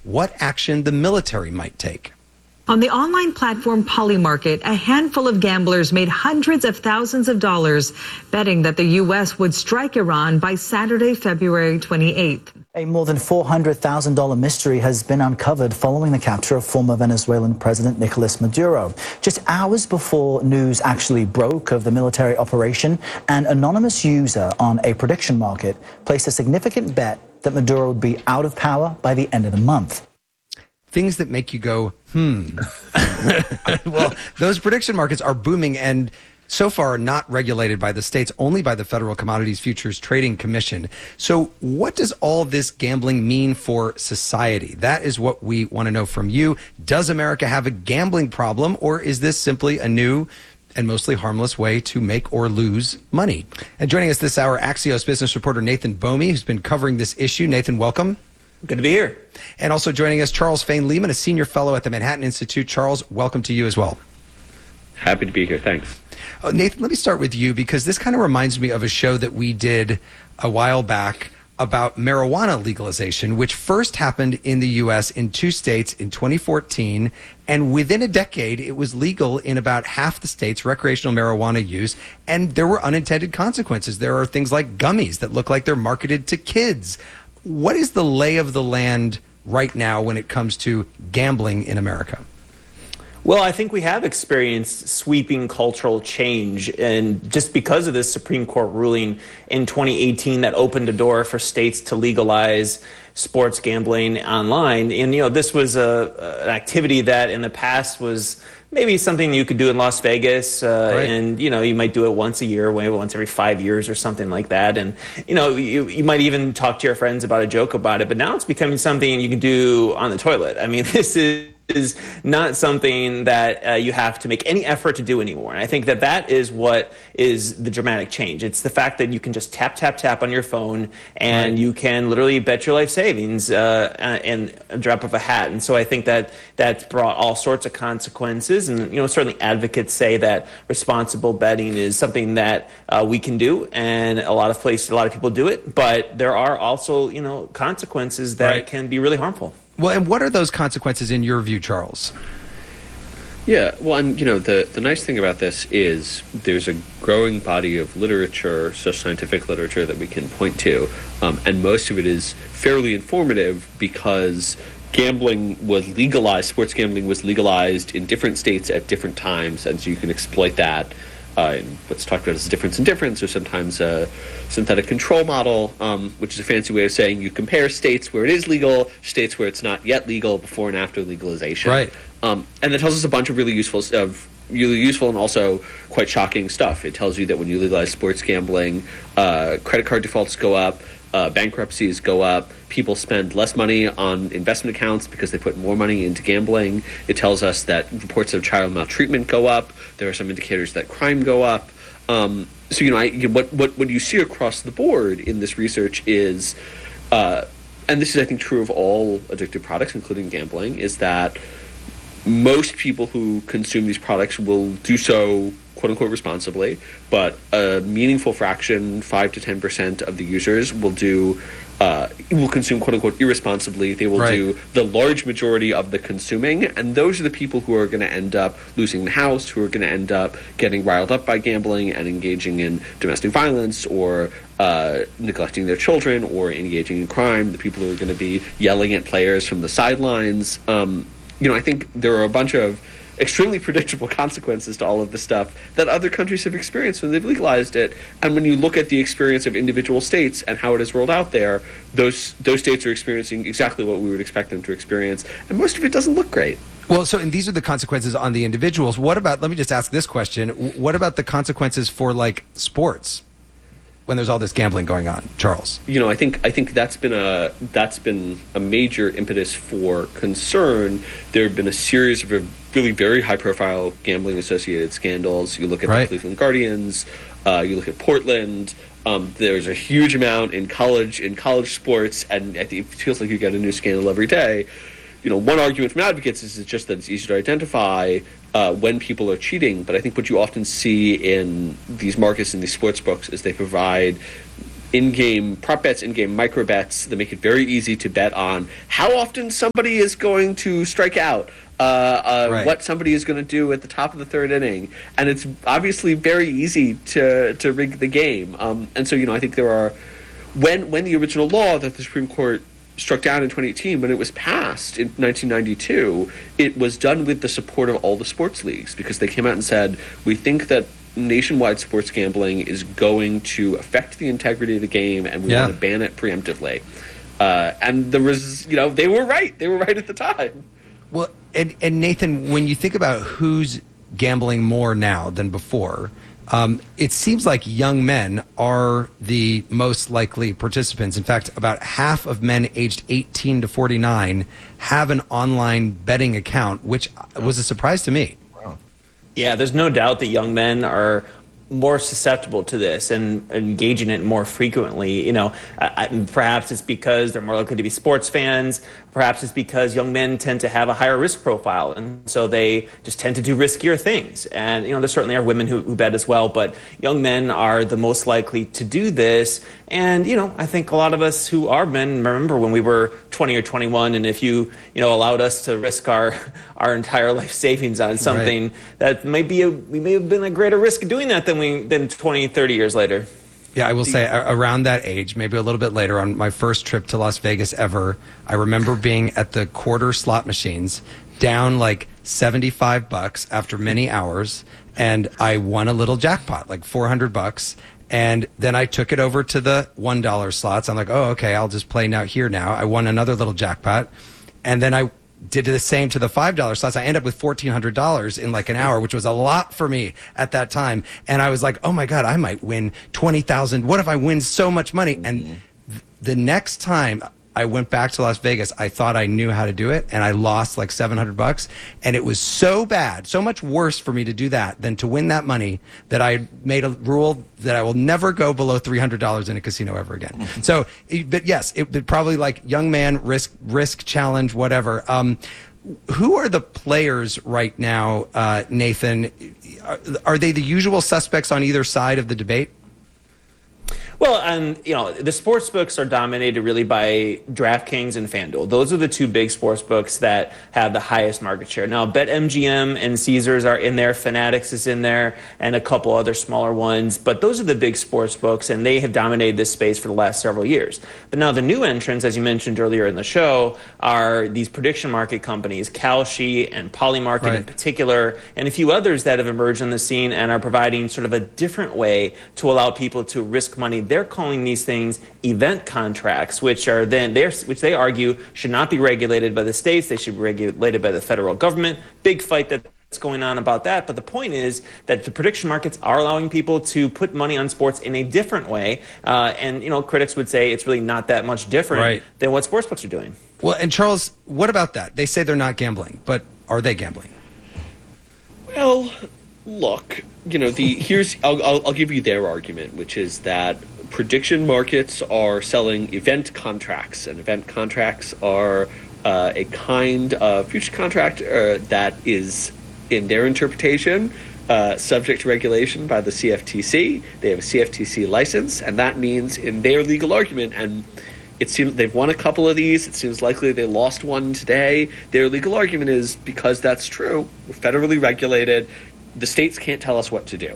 what action the military might take. On the online platform Polymarket, a handful of gamblers made hundreds of thousands of dollars betting that the U.S. would strike Iran by Saturday, February 28th. A more than $400,000 mystery has been uncovered following the capture of former Venezuelan President Nicolas Maduro. Just hours before news actually broke of the military operation, an anonymous user on a prediction market placed a significant bet that Maduro would be out of power by the end of the month. Things that make you go, Well, those prediction markets are booming and so far not regulated by the states, only by the Federal Commodities Futures Trading Commission. So what does all this gambling mean for society? That is what we want to know from you. Does America have a gambling problem, or is this simply a new and mostly harmless way to make or lose money? And joining us this hour, Axios business reporter Nathan Bomey, who's been covering this issue. Nathan, welcome. Good to be here. And also joining us, Charles Fain-Lehman, a senior fellow at the Manhattan Institute. Charles, welcome to you as well. Happy to be here. Thanks. Nathan, let me start with you because this kind of reminds me of a show that we did a while back about marijuana legalization, which first happened in the U.S. in 2 states in 2014. And within a decade, it was legal in about half the states, recreational marijuana use. And there were unintended consequences. There are things like gummies that look like they're marketed to kids. What is the lay of the land right now when it comes to gambling in America? Well, I think we have experienced sweeping cultural change, and just because of this Supreme Court ruling in 2018 that opened a door for states to legalize sports gambling online. And, this was an activity that in the past was maybe something you could do in Las Vegas, right. And, you might do it once a year, maybe once every 5 years or something like that. And, you might even talk to your friends about a joke about it, but now it's becoming something you can do on the toilet. I mean, this is not something that you have to make any effort to do anymore. And I think that is what is the dramatic change. It's the fact that you can just tap, tap, tap on your phone and right. you can literally bet your life savings in a drop of a hat. And so I think that's brought all sorts of consequences. And, certainly advocates say that responsible betting is something that we can do. And a lot of people do it. But there are also, consequences that right. can be really harmful. Well, and what are those consequences in your view, Charles? Yeah, well, and the nice thing about this is there's a growing body of literature, social scientific literature that we can point to, and most of it is fairly informative because sports gambling was legalized in different states at different times, and so you can exploit that. What's talked about as a difference in difference, or sometimes a synthetic control model, which is a fancy way of saying you compare states where it is legal, states where it's not yet legal, before and after legalization. Right. And that tells us a bunch of really useful and also quite shocking stuff. It tells you that when you legalize sports gambling, credit card defaults go up, bankruptcies go up, people spend less money on investment accounts because they put more money into gambling. It tells us that reports of child maltreatment go up. There are some indicators that crime go up. What you see across the board in this research is, and this is I think true of all addictive products, including gambling, is that most people who consume these products will do so quote-unquote responsibly, but a meaningful fraction, 5 to 10% of the users will consume quote-unquote irresponsibly. They will right. do the large majority of the consuming, and those are the people who are going to end up losing the house, who are going to end up getting riled up by gambling and engaging in domestic violence or neglecting their children or engaging in crime, the people who are going to be yelling at players from the sidelines. I think there are a bunch of extremely predictable consequences to all of this stuff that other countries have experienced when they've legalized it. And when you look at the experience of individual states and how it is rolled out there, those states are experiencing exactly what we would expect them to experience. And most of it doesn't look great. Well, and these are the consequences on the individuals. What about, let me just ask this question, what about the consequences for, sports when there's all this gambling going on, Charles? I think that's been a major impetus for concern. There have been a series of really very high-profile gambling-associated scandals. You look at right. the Cleveland Guardians. You look at Portland. There's a huge amount in college sports, and I think it feels like you get a new scandal every day. One argument from advocates is just that it's easy to identify when people are cheating, but I think what you often see in these markets and these sports books is they provide in-game prop bets, in-game micro bets that make it very easy to bet on how often somebody is going to strike out, what somebody is going to do at the top of the third inning, and it's obviously very easy to rig the game. And so, I think there are when the original law that the Supreme Court struck down in 2018, when it was passed in 1992, it was done with the support of all the sports leagues, because they came out and said, we think that nationwide sports gambling is going to affect the integrity of the game, and we want to ban it preemptively. And there was, they were right. They were right at the time. Well, and Nathan, when you think about who's gambling more now than before, it seems like young men are the most likely participants. In fact, about half of men aged 18 to 49 have an online betting account, which was a surprise to me. Yeah, there's no doubt that young men are more susceptible to this and engage in it more frequently. Perhaps it's because they're more likely to be sports fans. Perhaps it's because young men tend to have a higher risk profile, and so they just tend to do riskier things. And, there certainly are women who bet as well, but young men are the most likely to do this. And, I think a lot of us who are men remember when we were 20 or 21, and if you allowed us to risk our entire life savings on something, that we may have been a greater risk of doing that than 20, 30 years later. Yeah, I will say around that age, maybe a little bit later, on my first trip to Las Vegas ever, I remember being at the quarter slot machines, down like $75 after many hours, and I won a little jackpot, like $400. And then I took it over to the $1 slots. I'm like, oh, okay, I'll just play here now. I won another little jackpot. And then I did the same to the $5 slots. I ended up with $1,400 in like an hour, which was a lot for me at that time. And I was like, oh my God, I might win 20,000. What if I win so much money? And the next time I went back to Las Vegas, I thought I knew how to do it, and I lost like $700. And it was so bad, so much worse for me to do that than to win that money, that I made a rule that I will never go below $300 in a casino ever again. So, but yes, it probably like young man, risk challenge, whatever. Who are the players right now, Nathan? Are they the usual suspects on either side of the debate? Well, the sports books are dominated really by DraftKings and FanDuel. Those are the two big sports books that have the highest market share. Now, BetMGM and Caesars are in there, Fanatics is in there, and a couple other smaller ones. But those are the big sports books, and they have dominated this space for the last several years. But now the new entrants, as you mentioned earlier in the show, are these prediction market companies, Kalshi and Polymarket in particular, and a few others that have emerged on the scene and are providing sort of a different way to allow people to risk money. They're calling these things event contracts, which they argue should not be regulated by the states. They should be regulated by the federal government. Big fight that's going on about that. But the point is that the prediction markets are allowing people to put money on sports in a different way. And critics would say it's really not that much different than what sportsbooks are doing. Well, and Charles, what about that? They say they're not gambling, but are they gambling? Well, look, I'll give you their argument, which is that prediction markets are selling event contracts, and event contracts are a kind of future contract that is, in their interpretation, subject to regulation by the CFTC. They have a CFTC license, and that means in their legal argument, and it seems they've won a couple of these. It seems likely they lost one today. Their legal argument is, because that's true, we're federally regulated, the states can't tell us what to do.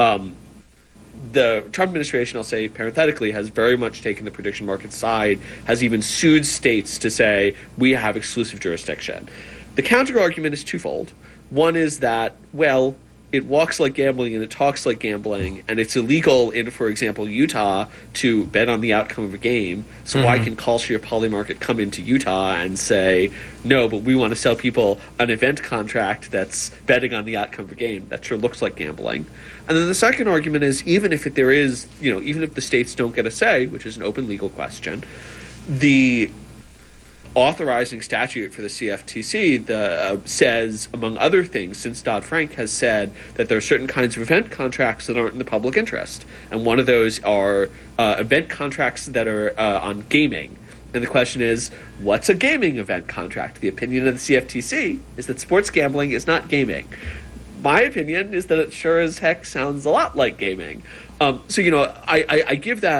The Trump administration, I'll say parenthetically, has very much taken the prediction market side, has even sued states to say, we have exclusive jurisdiction. The counter argument is twofold. One is that, well, it walks like gambling and it talks like gambling, and it's illegal in, for example, Utah to bet on the outcome of a game. So why can Kalshi or Polymarket come into Utah and say, no, but we want to sell people an event contract that's betting on the outcome of a game? That sure looks like gambling. And then the second argument is, even if the states don't get a say, which is an open legal question, the authorizing statute for the CFTC says, among other things, since Dodd-Frank has said that there are certain kinds of event contracts that aren't in the public interest. And one of those are event contracts that are on gaming. And the question is, what's a gaming event contract? The opinion of the CFTC is that sports gambling is not gaming. My opinion is that it sure as heck sounds a lot like gaming. I give that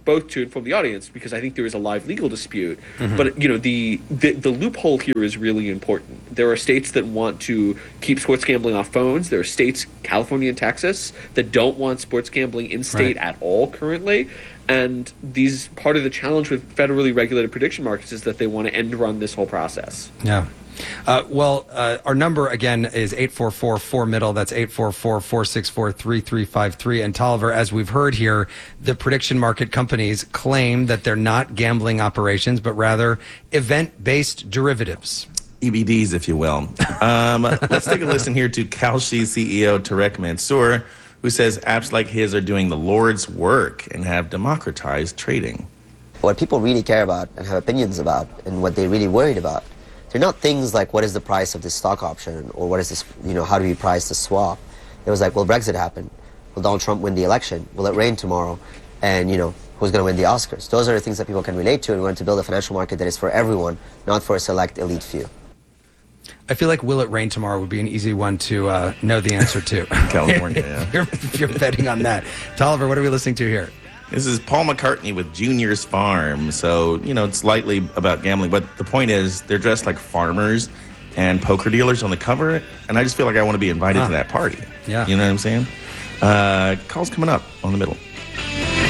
both to inform the audience, because I think there is a live legal dispute. But you know, the loophole here is really important. There are states that want to keep sports gambling off phones. There are states, California and Texas, that don't want sports gambling in state at all currently. And these part of the challenge with federally regulated prediction markets is that they want to end run this whole process. Yeah. Our number again is 844-4-MIDDLE. That's 844-464-3353. And Tolliver, as we've heard here, the prediction market companies claim that they're not gambling operations, but rather event-based derivatives. EBDs, if you will. Let's take a listen here to Kalshi CEO Tarek Mansour, who says apps like his are doing the Lord's work and have democratized trading. What people really care about and have opinions about and what they're really worried about, they're not things like what is the price of this stock option or what is this, how do we price the swap? It was like, will Brexit happen? Will Donald Trump win the election? Will it rain tomorrow? And, who's going to win the Oscars? Those are the things that people can relate to, and we want to build a financial market that is for everyone, not for a select elite few. I feel like will it rain tomorrow would be an easy one to know the answer to. California, yeah. if you're betting on that. Tolliver, what are we listening to here? This is Paul McCartney with Junior's Farm. So, it's slightly about gambling, but the point is they're dressed like farmers and poker dealers on the cover, and I just feel like I want to be invited to that party. Yeah. You know what I'm saying? Call's coming up on The Middle.